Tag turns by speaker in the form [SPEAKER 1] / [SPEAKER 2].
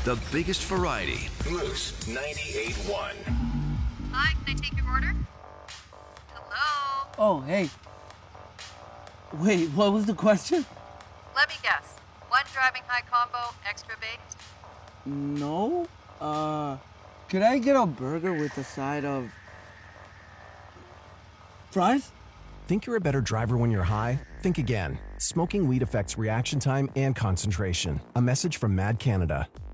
[SPEAKER 1] The biggest variety. Moose 98.1.
[SPEAKER 2] Hi, can I take your order? Hello?
[SPEAKER 3] Oh, hey. Wait, what was the question?
[SPEAKER 2] Let me guess. One driving high combo, extra baked?
[SPEAKER 3] No. Could I get a burger with a side of fries?
[SPEAKER 4] Think you're a better driver when you're high? Think again. Smoking weed affects reaction time and concentration. A message from Mad Canada.